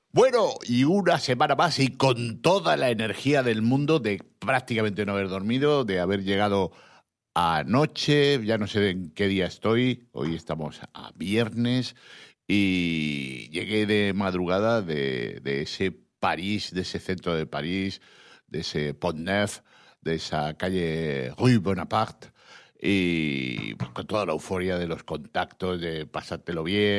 Bueno, y una semana más y con toda la energía del mundo de prácticamente no haber dormido, de haber llegado anoche, ya no sé en qué día estoy, hoy estamos a viernes y llegué de madrugada de ese París, de ese centro de París, de ese Pont Neuf, de esa calle Rue Bonaparte y pues, con toda la euforia de los contactos, de pasártelo bien